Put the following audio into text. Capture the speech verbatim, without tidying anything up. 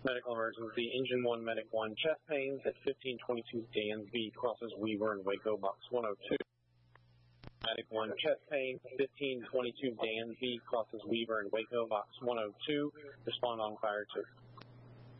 Medical emergency, engine one, medic one, chest pains at fifteen twenty-two Dan V crosses Weaver and Waco, box one oh two. Medic one, chest pain, fifteen twenty-two Dan V crosses Weaver and Waco, box one oh two. Respond on fire two.